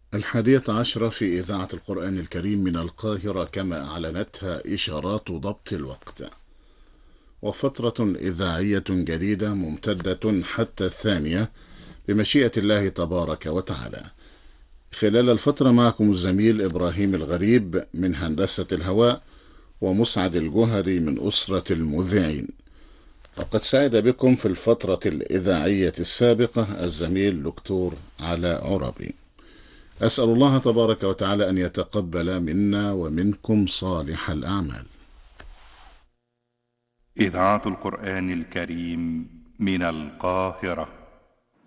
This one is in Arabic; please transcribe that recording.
11 في إذاعة القرآن الكريم من القاهرة كما أعلنتها إشارات ضبط الوقت، وفترة إذاعية جديدة ممتدة حتى 2 بمشيئة الله تبارك وتعالى. خلال الفترة معكم الزميل إبراهيم الغريب من هندسة الهواء، ومسعد الجهري من أسرة المذيعين. وقد سعد بكم في الفترة الإذاعية السابقة الزميل دكتور علاء عربي. أسأل الله تبارك وتعالى أن يتقبل منا ومنكم صالح الأعمال. إذاعة القرآن الكريم من القاهرة.